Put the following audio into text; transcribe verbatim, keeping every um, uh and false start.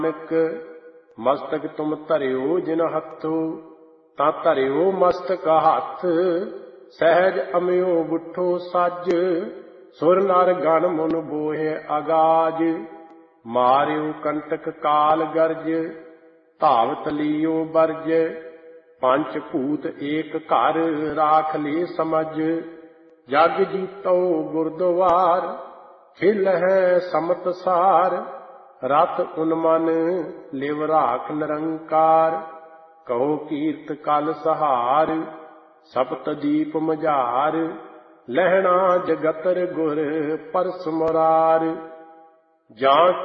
ਨਾਨਕ ਮਸਤਕ ਤੁਮ ਧਰਿਓ ਜਿਨ ਹੱਥੋ, ਤਾਂ ਧਰਿਓ ਮਸਤਕ ਹੱਥ ਸਹਿਜ ਅਮਿਓ ਬੁੱਠੋ ਸੱਜ। ਸੁਰ ਨਰ ਗਣ ਮੁਨ ਬੋਹਿ ਅਗਾਜ, ਮਾਰਿਓ ਕੰਟਕ ਕਾਲ ਗਰਜ। ਧਾਵਤ ਲੀਓ ਬਰਜ ਪੰਚ ਭੂਤ ਏਕ ਘਰ, ਰਾਖ ਲੇ ਸਮਝ। ਜਗ ਜੀਤੋ ਗੁਰਦੁਆਰ ਖਿਲਹਿ ਸਮਤ ਸਾਰ। ਰਥ ਉਨਮਨ ਲਿਵ ਰਾਖ ਨਿਰੰਕਾਰ, ਕਹੋ ਕੀਰਤ ਕਲ ਸਹਾਰ। ਸਪਤ ਦੀਪ ਮਝਾਰ ਲਹਿਣਾ ਜਗਤਰ ਗੁਰ ਪਰਸ ਮੁਰਾਰ। ਜਾਂ